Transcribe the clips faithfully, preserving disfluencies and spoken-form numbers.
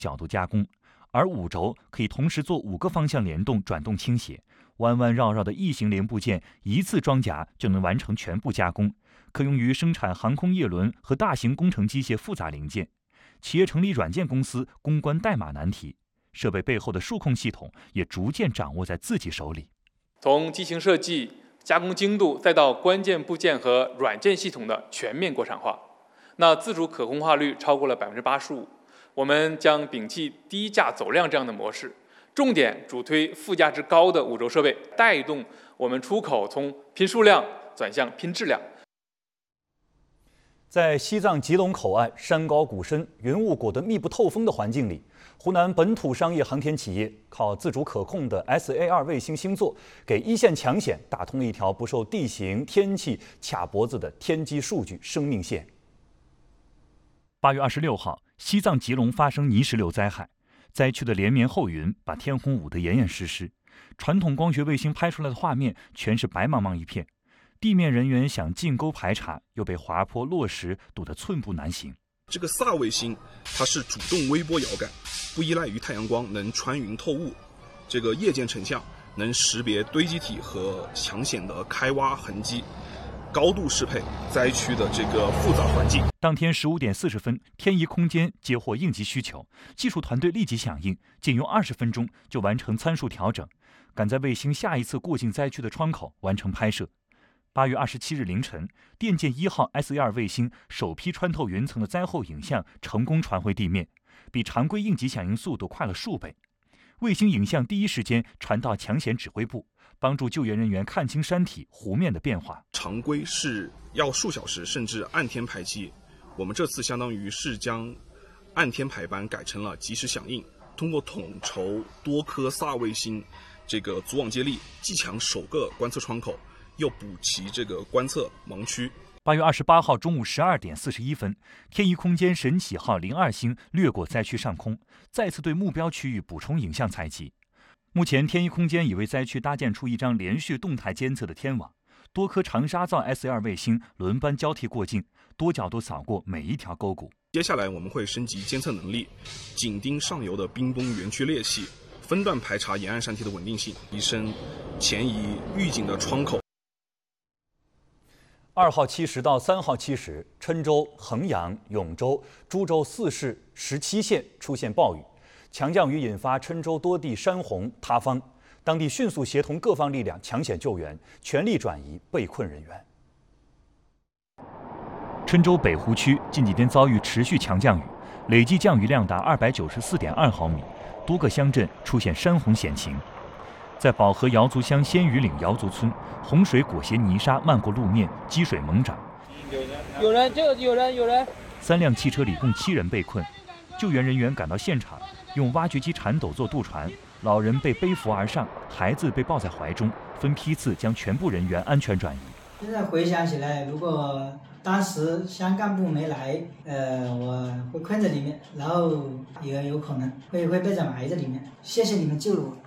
角度加工，而五轴可以同时做五个方向联动转动倾斜，弯弯绕绕的异形零部件一次装甲就能完成全部加工，可用于生产航空叶轮和大型工程机械复杂零件。企业成立软件公司，攻关代码难题，设备背后的数控系统也逐渐掌握在自己手里。 从机型设计、加工精度，再到关键部件和软件系统的全面国产化，那自主可控化率超过了百分之八十五。我们将摒弃低价走量这样的模式，重点主推附加值高的五轴设备，带动我们出口从拼数量转向拼质量。 在西藏吉隆口岸山高谷深、云雾裹得密不透风的环境里，湖南本土商业航天企业靠自主可控的 S A 二 卫星星座，给一线抢险打通了一条不受地形、天气卡脖子的天基数据生命线。八月二十六号，西藏吉隆发生泥石流灾害，灾区的连绵厚云把天空捂得严严实实，传统光学卫星拍出来的画面全是白茫茫一片。地面人员想进沟排查，又被滑坡落石堵得寸步难行。 这个萨卫星它是主动微波遥感，不依赖于太阳光，能穿云透雾。这个夜间成像能识别堆积体和抢险的开挖痕迹，高度适配灾区的这个复杂环境。 当天十五点四十分，天仪空间接获应急需求，技术团队立即响应，仅用二十分钟就完成参数调整，赶在卫星下一次过境灾区的窗口完成拍摄。八月二十七日凌晨，电剑一号 S A 二 卫星首批穿透云层的灾后影像成功传回地面，比常规应急响应速度快了数倍。卫星影像第一时间传到抢险指挥部，帮助救援人员看清山体湖面的变化。 常规是要数小时甚至暗天排期，我们这次相当于是将暗天排班改成了及时响应，通过统筹多颗萨卫星这个组网接力，既抢首个观测窗口，又补齐这个观测盲区。 八月二十八号中午十二点四十一分，天仪空间神启号零二星掠过灾区上空，再次对目标区域补充影像采集。目前，天仪空间已为灾区搭建出一张连续动态监测的天网，多颗长沙造 S A 二 卫星轮班交替过境，多角度扫过每一条沟谷。 接下来我们会升级监测能力，紧盯上游的冰崩园区裂隙，分段排查沿岸山体的稳定性，提升前移预警的窗口。 二号七时到三号七时，郴州、衡阳、永州、株洲四市十七县出现暴雨，强降雨引发郴州多地山洪塌方，当地迅速协同各方力量抢险救援，全力转移被困人员。郴州北湖区近几天遭遇持续强降雨，累计降雨量达二百九十四点二毫米，多个乡镇出现山洪险情。在保河瑶族乡仙鱼岭瑶族村，洪水裹挟泥沙漫过路面，积水猛涨。 有人，就有人，有人。 三辆汽车里共七人被困，救援人员赶到现场，用挖掘机铲斗做渡船，老人被背扶而上，孩子被抱在怀中，分批次将全部人员安全转移。 现在回想起来，如果当时乡干部没来，呃，我会困在里面，然后也有可能会会被埋在里面。谢谢你们救了我。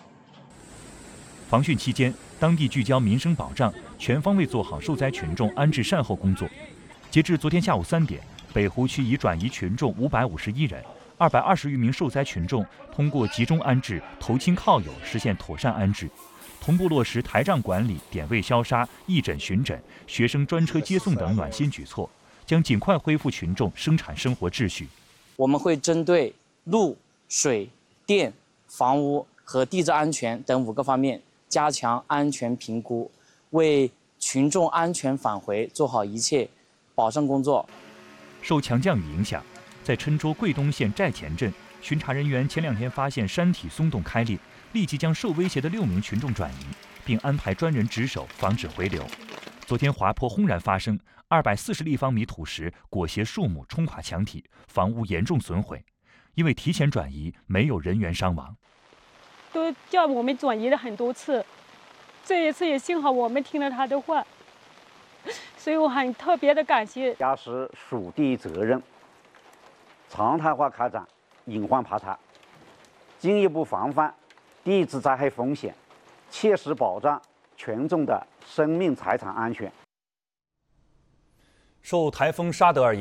防汛期间，当地聚焦民生保障，全方位做好受灾群众安置善后工作。截至昨天下午三点，北湖区已转移群众五百五十一人，二百二十余名受灾群众通过集中安置、投亲靠友实现妥善安置，同步落实台账管理、点位消杀、义诊巡诊、学生专车接送等暖心举措，将尽快恢复群众生产生活秩序。 我们会针对路、水、电、房屋和地质安全等五个方面加强安全评估，为群众安全返回做好一切保障工作。 受强降雨影响，在郴州桂东县寨前镇，巡查人员前两天发现山体松动开裂，立即将受威胁的六名群众转移，并安排专人值守，防止回流。昨天滑坡轰然发生，二百四十立方米土石裹挟树木冲垮墙体，房屋严重损毁。因为提前转移，没有人员伤亡。 都叫我们转移了很多次，这一次也幸好我们听了他的话，所以我很特别的感谢。 压实属地责任，常态化开展隐患排查，进一步防范地质灾害风险，切实保障群众的生命财产安全。 受台风沙德尔影响，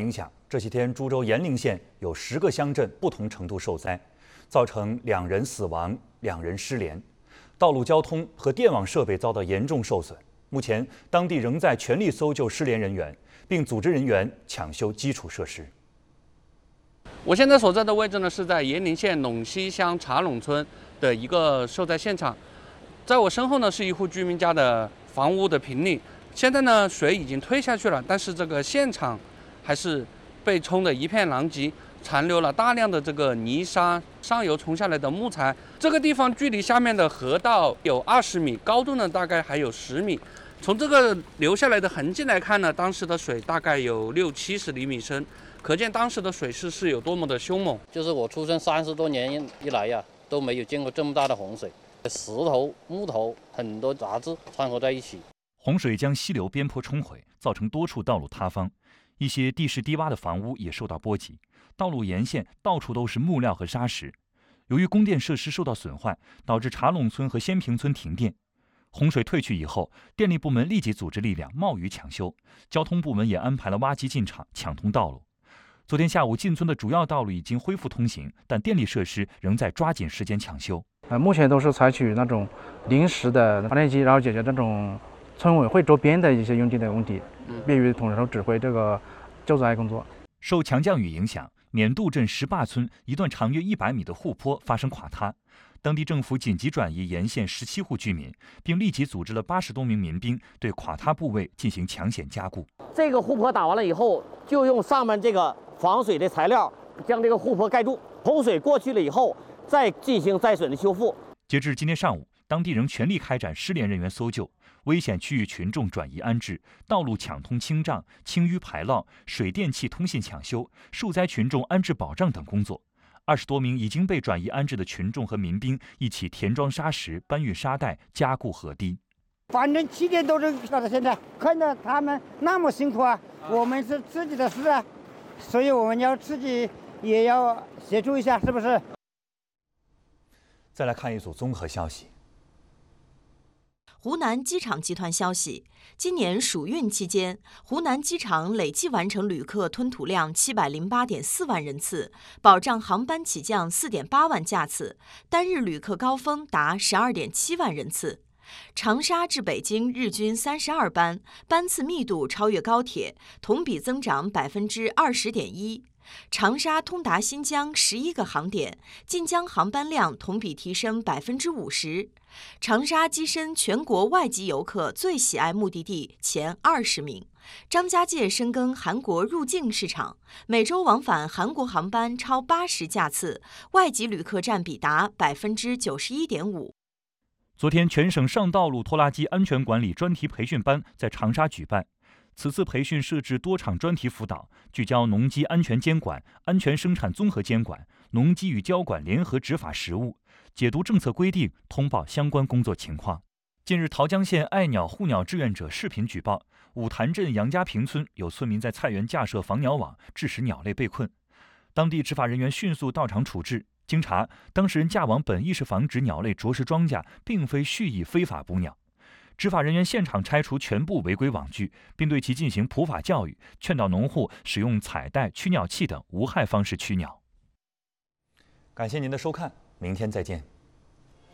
这几天株洲延陵县有十个乡镇不同程度受灾，造成两人死亡、两人失联，道路交通和电网设备遭到严重受损。目前，当地仍在全力搜救失联人员，并组织人员抢修基础设施。 我现在所在的位置呢，是在延陵县陇西乡茶垄村的一个受灾现场。在我身后呢，是一户居民家的房屋的平顶。现在呢，水已经退下去了，但是这个现场还是被冲得一片狼藉，残留了大量的这个泥沙，上游冲下来的木材。这个地方距离下面的河道有二十米，高度呢大概还有十米。从这个留下来的痕迹来看呢，当时的水大概有六七十厘米深，可见当时的水势是有多么的凶猛。 就是我出生三十多年以来呀，都没有见过这么大的洪水，石头、木头很多杂质掺和在一起。 洪水将溪流边坡冲毁，造成多处道路塌方，一些地势低洼的房屋也受到波及。道路沿线到处都是木料和沙石。由于供电设施受到损坏，导致茶垄村和仙平村停电。洪水退去以后，电力部门立即组织力量冒雨抢修，交通部门也安排了挖机进场抢通道路。昨天下午，进村的主要道路已经恢复通行，但电力设施仍在抓紧时间抢修。 呃，目前都是采取那种临时的发电机，然后解决这种村委会周边的一些用地的问题，便于统筹指挥这个救灾工作。 受强降雨影响，缅渡镇石坝村一段长约一百米的护坡发生垮塌，当地政府紧急转移沿线十七户居民，并立即组织了八十多名民兵对垮塌部位进行抢险加固。 这个护坡打完了以后，就用上面这个防水的材料将这个护坡盖住，洪水过去了以后，再进行灾损的修复。 截至今天上午，当地仍全力开展失联人员搜救，危险区域群众转移安置，道路抢通清障、清淤排涝、水电气通信抢修、受灾群众安置保障等工作。二十多名已经被转移安置的群众和民兵一起填装沙石、搬运沙袋、加固河堤。 反正七点多钟到了现在，看到他们那么辛苦啊，我们是自己的事啊，所以我们要自己也要协助一下，是不是？ 再来看一组综合消息。 湖南机场集团消息，今年暑运期间，湖南机场累计完成旅客吞吐量七百零八点四万人次，保障航班起降四点八万架次，单日旅客高峰达十二点七万人次。长沙至北京日均三十二班，班次密度超越高铁，同比增长百分之二十点一。长沙通达新疆十一个航点，晋江航班量同比提升百分之五十。长沙跻身全国外籍游客最喜爱目的地前二十名。张家界深耕韩国入境市场，每周往返韩国航班超八十架次，外籍旅客占比达百分之九十一点五。 昨天，全省上道路拖拉机安全管理专题培训班在长沙举办。此次培训设置多场专题辅导，聚焦农机安全监管、安全生产综合监管、农机与交管联合执法实务，解读政策规定，通报相关工作情况。近日，桃江县爱鸟护鸟志愿者视频举报，五潭镇杨家坪村有村民在菜园架设防鸟网，致使鸟类被困。当地执法人员迅速到场处置。经查，当事人架网本意是防止鸟类啄食庄稼，并非蓄意非法捕鸟。执法人员现场拆除全部违规网具，并对其进行普法教育，劝导农户使用彩带、驱鸟器等无害方式驱鸟。感谢您的收看，明天再见。